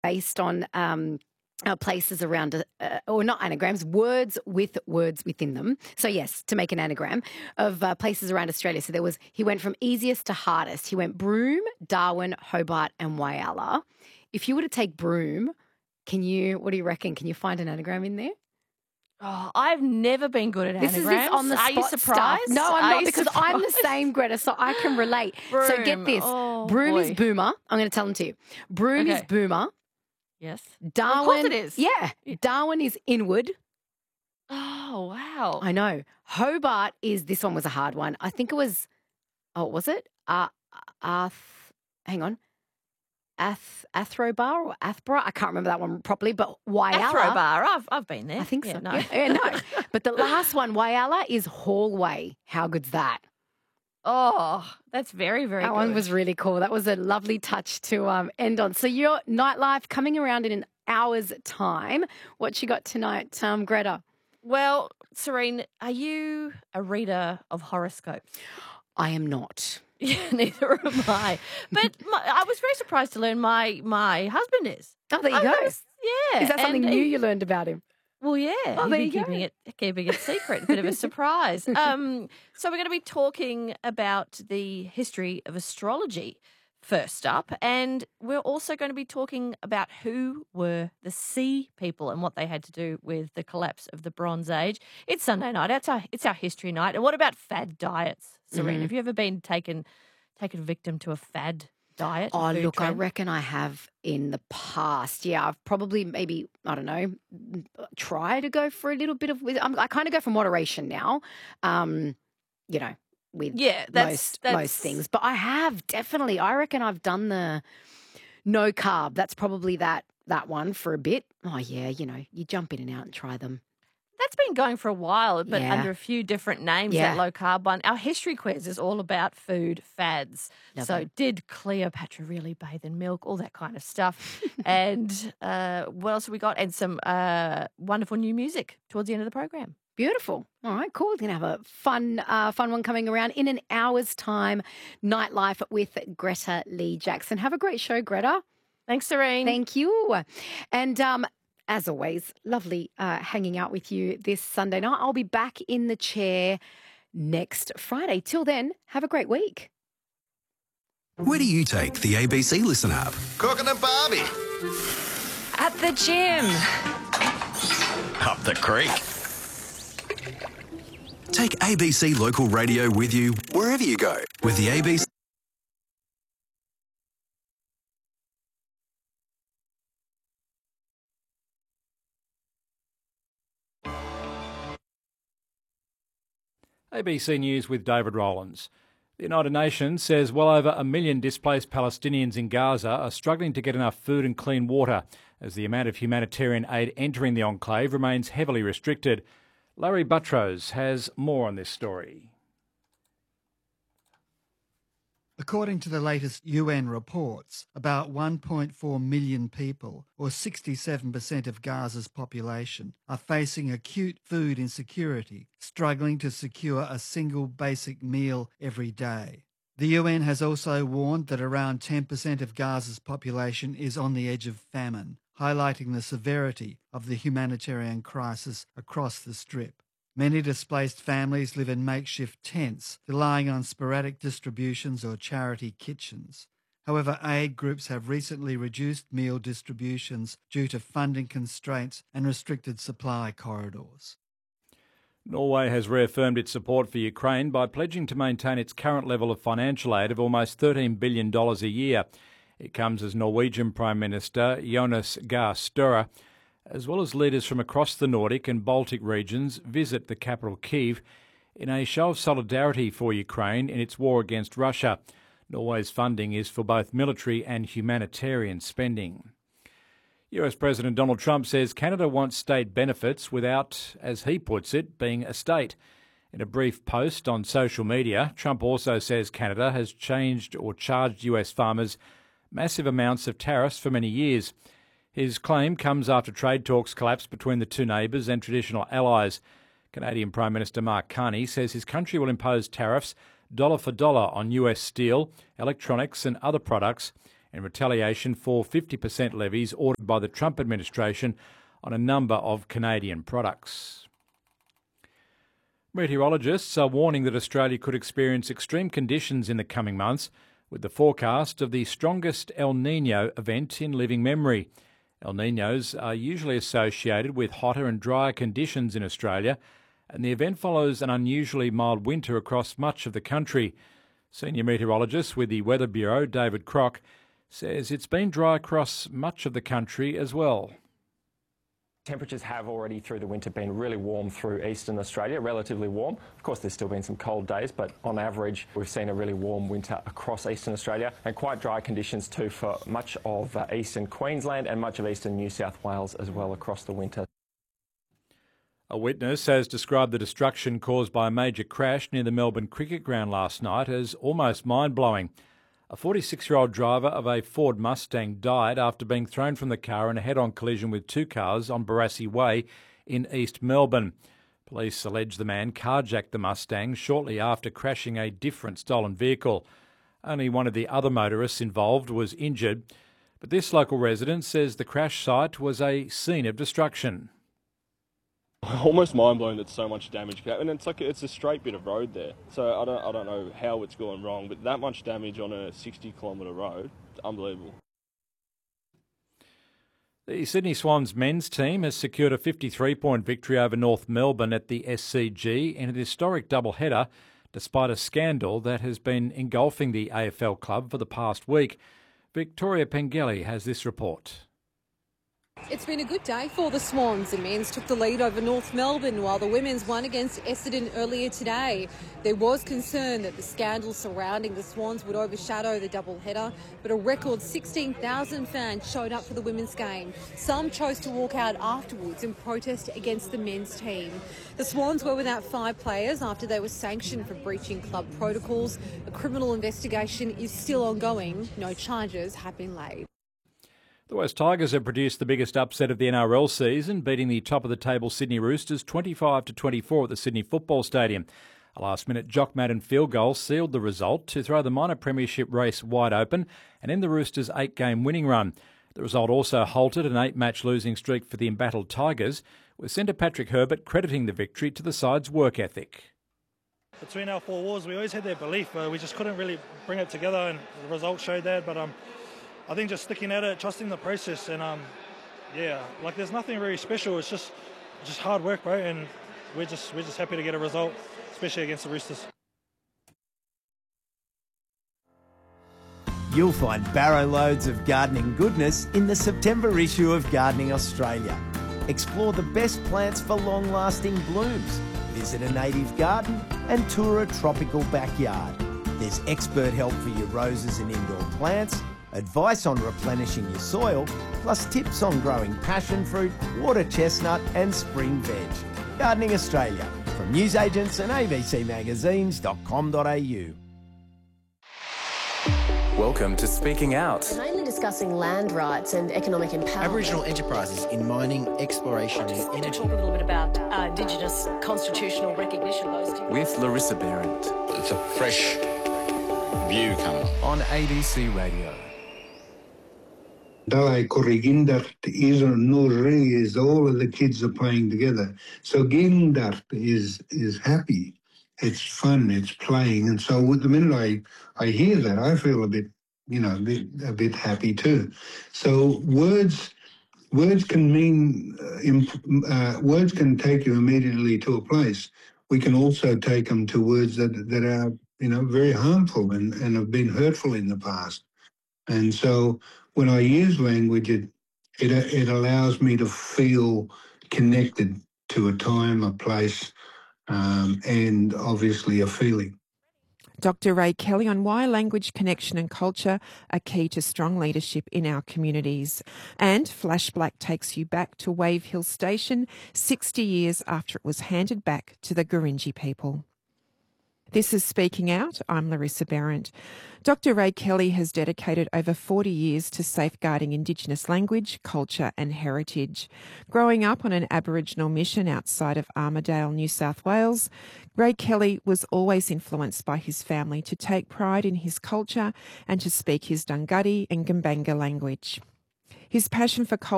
based on places around, or not anagrams, words with words within them. So yes, to make an anagram of places around Australia. So he went from easiest to hardest. He went Broome, Darwin, Hobart and Whyalla. If you were to take Broome, what do you reckon? Can you find an anagram in there? Oh, I've never been good at anagrams. This is on the spot. Are you surprised? Stuff. No, I'm not, because I'm the same, Greta, so I can relate. Broome. So get this. Oh, Broome boy. is boomer. I'm going to tell them to you. Broome is boomer. Yes. Darwin. Well, of course it is. Yeah. Darwin is inward. Oh, wow. I know. Hobart this one was a hard one. I think it was, was it? Hang on. Athrobar or Athborough? I can't remember that one properly, but Whyalla. Athrobar, I've been there. I think so. No. No. But the last one, Whyalla, is hallway. How good's that? Oh, that's very, very good. That one was really cool. That was a lovely touch to end on. So your nightlife coming around in an hour's time. What you got tonight, Greta? Well, Serene, are you a reader of horoscopes? I am not. Yeah, neither am I. But I was very surprised to learn my husband is. Oh, there you go. Yeah. Is that something new you learned about him? Well, yeah. Oh, there you go. Keeping it secret, a bit of a surprise. So we're going to be talking about the history of astrology first up, and we're also going to be talking about who were the sea people and what they had to do with the collapse of the Bronze Age. It's Sunday night. It's our history night. And what about fad diets, Serene? Have you ever been taken victim to a fad diet? Oh, look, trend? I reckon I have in the past. Yeah, I've probably maybe, I don't know, try to go for a little bit of, I kind of go for moderation now, with most things. But I have definitely, I reckon I've done the no carb. That's probably that one for a bit. Oh, yeah, you jump in and out and try them. That's been going for a while, but under a few different names, that low carb one. Our history quiz is all about food fads. So did Cleopatra really bathe in milk? All that kind of stuff. And what else have we got? And some wonderful new music towards the end of the program. Beautiful. All right, cool. We're going to have a fun one coming around in an hour's time. Nightlife with Greta Lee Jackson. Have a great show, Greta. Thanks, Serene. Thank you. And as always, lovely hanging out with you this Sunday night. I'll be back in the chair next Friday. Till then, have a great week. Where do you take the ABC Listen app? Cooking a Barbie. At the gym. Up the creek. Take ABC Local Radio with you wherever you go with the ABC. ABC News with David Rowlands. The United Nations says well over 1 million displaced Palestinians in Gaza are struggling to get enough food and clean water as the amount of humanitarian aid entering the enclave remains heavily restricted. Larry Buttrose has more on this story. According to the latest UN reports, about 1.4 million people, or 67% of Gaza's population, are facing acute food insecurity, struggling to secure a single basic meal every day. The UN has also warned that around 10% of Gaza's population is on the edge of famine, highlighting the severity of the humanitarian crisis across the Strip. Many displaced families live in makeshift tents, relying on sporadic distributions or charity kitchens. However, aid groups have recently reduced meal distributions due to funding constraints and restricted supply corridors. Norway has reaffirmed its support for Ukraine by pledging to maintain its current level of financial aid of almost $13 billion a year. It comes as Norwegian Prime Minister Jonas Gahr Støre, as well as leaders from across the Nordic and Baltic regions, visit the capital Kyiv in a show of solidarity for Ukraine in its war against Russia. Norway's funding is for both military and humanitarian spending. US President Donald Trump says Canada wants state benefits without, as he puts it, being a state. In a brief post on social media, Trump also says Canada has changed or charged US farmers massive amounts of tariffs for many years. His claim comes after trade talks collapsed between the two neighbours and traditional allies. Canadian Prime Minister Mark Carney says his country will impose tariffs dollar for dollar on US steel, electronics and other products in retaliation for 50% levies ordered by the Trump administration on a number of Canadian products. Meteorologists are warning that Australia could experience extreme conditions in the coming months, with the forecast of the strongest El Niño event in living memory. El Niños are usually associated with hotter and drier conditions in Australia, and the event follows an unusually mild winter across much of the country. Senior meteorologist with the Weather Bureau, David Crock, says it's been dry across much of the country as well. Temperatures have already through the winter been really warm through eastern Australia, relatively warm. Of course, there's still been some cold days, but on average, we've seen a really warm winter across eastern Australia and quite dry conditions too for much of eastern Queensland and much of eastern New South Wales as well across the winter. A witness has described the destruction caused by a major crash near the Melbourne Cricket Ground last night as almost mind-blowing. A 46-year-old driver of a Ford Mustang died after being thrown from the car in a head-on collision with two cars on Barassi Way in East Melbourne. Police allege the man carjacked the Mustang shortly after crashing a different stolen vehicle. Only one of the other motorists involved was injured, but this local resident says the crash site was a scene of destruction. Almost mind-blowing that so much damage could happen. It's a straight bit of road there, so I don't know how it's gone wrong, but that much damage on a 60-kilometre road, unbelievable. The Sydney Swans men's team has secured a 53-point victory over North Melbourne at the SCG in a historic doubleheader, despite a scandal that has been engulfing the AFL club for the past week. Victoria Pengelly has this report. It's been a good day for the Swans. The men's took the lead over North Melbourne while the women's won against Essendon earlier today. There was concern that the scandal surrounding the Swans would overshadow the doubleheader, but a record 16,000 fans showed up for the women's game. Some chose to walk out afterwards and protest against the men's team. The Swans were without 5 players after they were sanctioned for breaching club protocols. A criminal investigation is still ongoing. No charges have been laid. The West Tigers have produced the biggest upset of the NRL season, beating the top-of-the-table Sydney Roosters 25-24 at the Sydney Football Stadium. A last-minute Jock Madden field goal sealed the result to throw the minor premiership race wide open and end the Roosters' 8-game winning run. The result also halted an 8-match losing streak for the embattled Tigers, with centre Patrick Herbert crediting the victory to the side's work ethic. Between our 4 walls, we always had that belief, but we just couldn't really bring it together, and the result showed that. But I think just sticking at it, trusting the process, and there's nothing really special. It's just hard work, bro, and we're just happy to get a result, especially against the Roosters. You'll find barrow loads of gardening goodness in the September issue of Gardening Australia. Explore the best plants for long-lasting blooms. Visit a native garden and tour a tropical backyard. There's expert help for your roses and indoor plants, advice on replenishing your soil, plus tips on growing passion fruit, water chestnut and spring veg. Gardening Australia, from newsagents and abcmagazines.com.au. Welcome to Speaking Out. Mainly discussing land rights and economic empowerment. Aboriginal enterprises in mining, exploration and energy. Talk a little bit about Indigenous constitutional recognition. With Larissa Behrendt. It's a fresh view coming on ABC Radio. Dalai Korigindart is Nuri is all of the kids are playing together. So Gindart is happy. It's fun, it's playing. And so the minute I hear that, I feel a bit happy too. So words can mean, words can take you immediately to a place. We can also take them to words that are, very harmful and have been hurtful in the past. And so when I use language, it allows me to feel connected to a time, a place, and obviously a feeling. Dr. Ray Kelly on why language, connection and culture are key to strong leadership in our communities. And Flash Black takes you back to Wave Hill Station 60 years after it was handed back to the Gurindji people. This is Speaking Out. I'm Larissa Behrendt. Dr. Ray Kelly has dedicated over 40 years to safeguarding Indigenous language, culture and heritage. Growing up on an Aboriginal mission outside of Armidale, New South Wales, Ray Kelly was always influenced by his family to take pride in his culture and to speak his Dunghutti and Gumbaynggirr language. His passion for culture